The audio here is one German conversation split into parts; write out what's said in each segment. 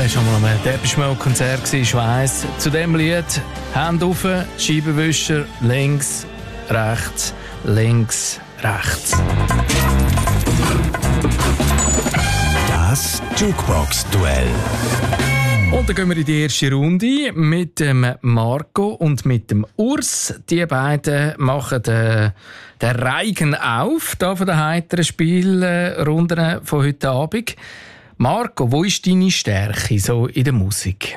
war schon mal ein Depeche Mode Konzert, ich weiss. Zu dem Lied Hände rauf, Scheibenwischer, links, rechts, links, rechts. Das Jukebox-Duell. Und dann gehen wir in die erste Runde mit dem Marco und mit dem Urs. Die beiden machen den Reigen auf, da von der heiteren Spielrunde von heute Abend. Marco, wo ist deine Stärke so in der Musik?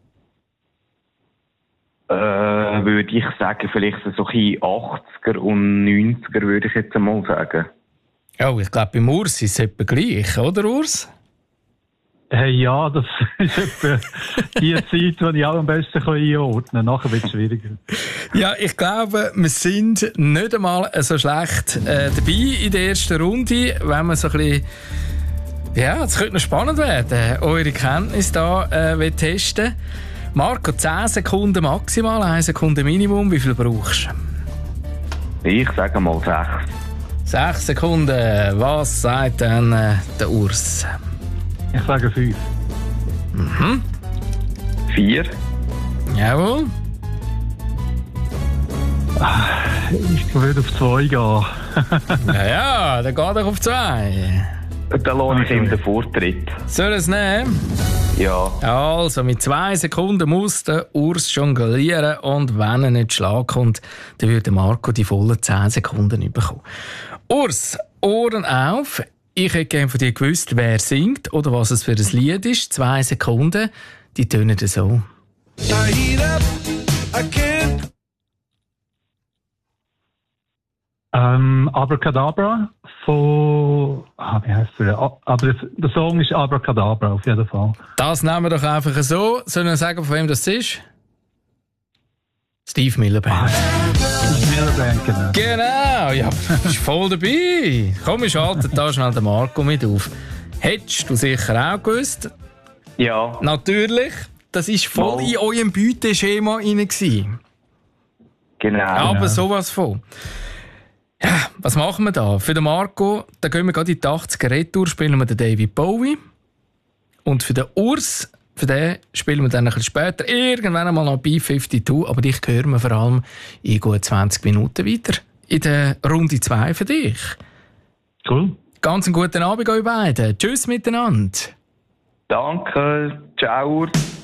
Würde ich sagen, vielleicht so ein 80er und 90er, würde ich jetzt einmal sagen. Oh, ich glaube, beim Urs ist es etwa gleich, oder Urs? Ja, das ist etwa die Zeit, die ich auch am besten einordnen kann. Nachher wird es schwieriger. Ja, ich glaube, wir sind nicht einmal so schlecht dabei in der ersten Runde, wenn man so ein bisschen... Ja, es könnte noch spannend werden, eure Kenntnis da testen. Marco, 10 Sekunden maximal, 1 Sekunde Minimum. Wie viel brauchst du? Ich sage mal 6. 6 Sekunden. Was sagt dann der Urs? Ich sage 5. 4. Jawohl. Ich würde auf 2 gehen. Ja, dann geht er auf 2. Dann lohne ich ihm den Vortritt. Soll er es nehmen? Ja. Also, mit 2 Sekunden muss der Urs jonglieren und wenn er nicht Schlag kommt, dann würde Marco die vollen 10 Sekunden bekommen. Urs, Ohren auf. Ich hätte gerne von dir gewusst, wer singt oder was es für ein Lied ist. 2 Sekunden, die tönen so. Abracadabra von... wie heisst der? Aber der Song ist Abracadabra auf jeden Fall. Das nehmen wir doch einfach so. Sollen wir sagen, von wem das ist? Steve Miliband. Miliband, genau. Genau, ja, du bist voll dabei. Komm, wir schalten da schnell den Marco mit auf. Hättest du sicher auch gewusst? Ja. Natürlich. Das war voll in eurem Beuteschema rein. Genau. Aber sowas von. Ja, was machen wir da? Für den Marco, da gehen wir gerade in die 80er Retour, spielen wir den David Bowie. Und für den Urs, für den spielen wir dann ein bisschen später, irgendwann einmal noch B-52, aber dich hören wir vor allem in gut 20 Minuten weiter. In der Runde 2 für dich. Cool. Ganz einen guten Abend euch beiden. Tschüss miteinander. Danke. Ciao.